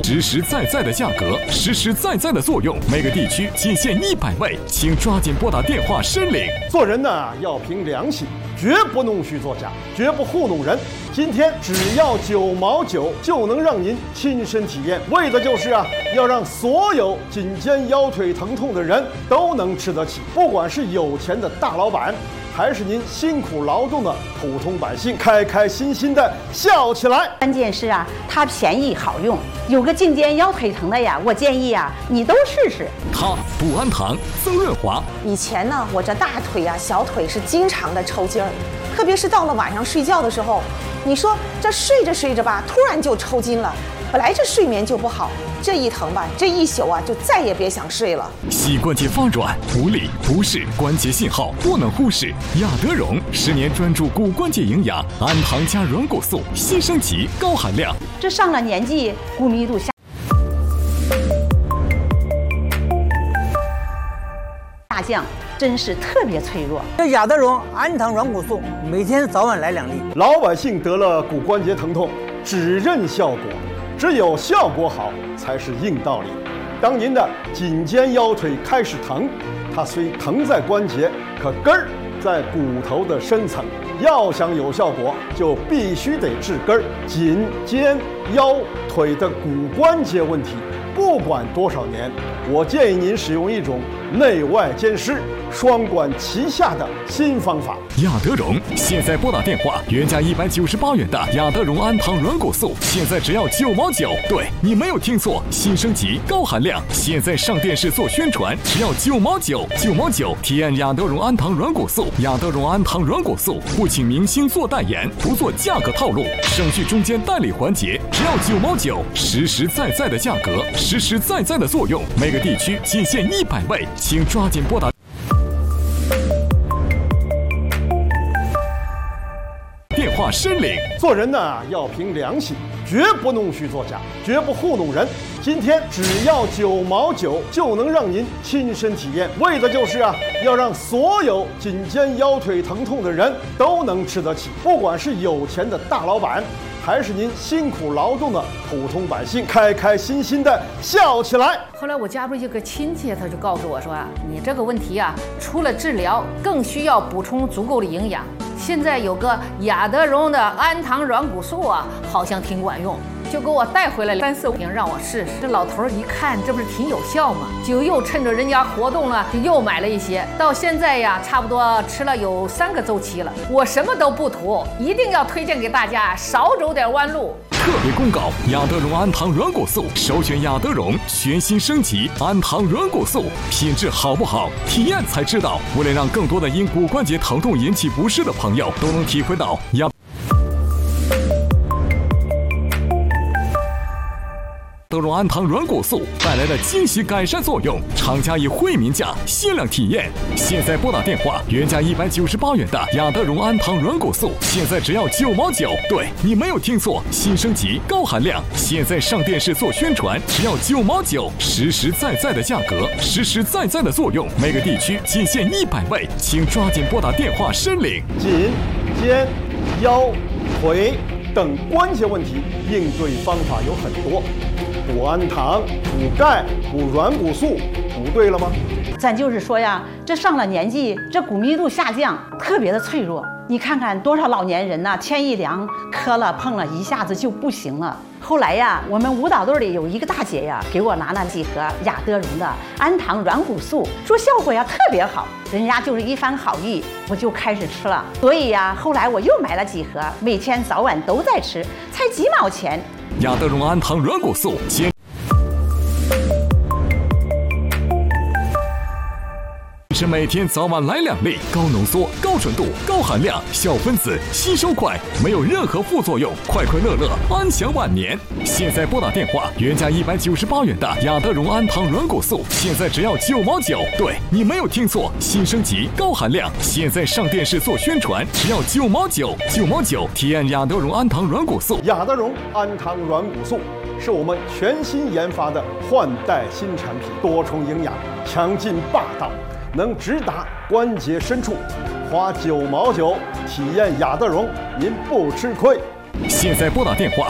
实实在在的价格，实实在在的作用，每个地区仅限100位，请抓紧拨打电话申领。 做人呢要凭良心，绝不弄虚作假，绝不糊弄人。今天只要9毛9就能让您亲身体验，为的就是要让所有颈肩腰腿疼痛的人都能吃得起，不管是有钱的大老板，还是您辛苦劳动的普通百姓，开开心心的笑起来。 关键是它便宜好用，有个颈肩腰腿疼的我建议你都试试。 它补安堂、增润滑。 以前呢，我这大腿小腿是经常的抽筋儿，特别是到了晚上睡觉的时候，你说这睡着睡着吧，突然就抽筋了。本来这睡眠就不好，这一疼吧，这一宿就再也别想睡了。 膝关节发软、无力、不适关节信号不能忽视。亚德荣10年专注骨关节营养，安堂加软骨素，新升级高含量。 这上了年纪，骨密度下降，真是特别脆弱。 这亚德荣安堂软骨素每天早晚来2粒。 老百姓得了骨关节疼痛，只认效果，只有效果好才是硬道理。当您的颈肩腰腿开始疼，它虽疼在关节，可根儿在骨头的深层。要想有效果，就必须得治根儿。颈肩腰腿的骨关节问题，不管多少年，我建议您使用一种内外兼施、双管齐下的新方法。 亚德荣现在拨打电话，原价198元的亚德荣安堂软骨素，现在只要9毛9。对，你没有听错，新升级高含量，现在上电视做宣传，只要9毛9，9毛9。体验亚德荣安堂软骨素，亚德荣安堂软骨素不请明星做代言，不做价格套路，省去中间代理环节，只要9毛9，实实在在的价格，实实在在的作用，每个地区仅限100位，请抓紧拨打电话申领。 做人呢要凭良心，绝不弄虚作假，绝不糊弄人。今天只要9毛9就能让您亲身体验，为的就是要让所有颈肩腰腿疼痛的人都能吃得起，不管是有钱的大老板，还是您辛苦劳动的普通百姓，开开心心的笑起来。 后来我家不是有个亲戚，他就告诉我说你这个问题除了治疗，更需要补充足够的营养。现在有个亚德荣的安堂软骨素好像挺管用，就给我带回来3、4瓶让我试试。这老头一看，这不是挺有效吗？就又趁着人家活动了，就又买了一些。到现在差不多吃了有3个周期了。我什么都不图，一定要推荐给大家，少走点弯路。 特别公告：亚德荣安堂软骨素，首选亚德荣全新升级安堂软骨素，品质好不好，体验才知道。为了让更多的因骨关节疼痛引起不适的朋友都能体会到亚德荣安堂软骨素带来的惊喜改善作用，厂家以惠民价限量体验。现在拨打电话，原价198元的亚德荣安堂软骨素，现在只要9毛9。对，你没有听错，新升级高含量，现在上电视做宣传，只要9毛9，实实在在的价格，实实在在的作用，每个地区仅限100位，请抓紧拨打电话申领。 颈肩腰腿等关节问题，应对方法有很多。补安堂、补钙、补软骨素，补对了吗？ 咱就是说这上了年纪，这骨密度下降，特别的脆弱。你看看多少老年人天一凉，磕了碰了，一下子就不行了。后来我们舞蹈队里有一个大姐给我拿了几盒亚德荣的安堂软骨素，说效果特别好，人家就是一番好意，我就开始吃了。所以后来我又买了几盒，每天早晚都在吃，才几毛钱。 亚德荣安堂软骨素是每天早晚来2粒，高浓缩、高纯度、高含量，小分子，吸收快，没有任何副作用，快快乐乐，安享晚年。现在拨打电话，原价198元的亚德荣安堂软骨素，现在只要9毛9。对，你没有听错，新升级高含量，现在上电视做宣传，只要9毛9，9毛9。体验亚德荣安堂软骨素。 亚德荣安堂软骨素是我们全新研发的换代新产品，多重营养，强劲霸道，能直达关节深处，花9毛9体验亚德荣，您不吃亏。 现在拨打电话，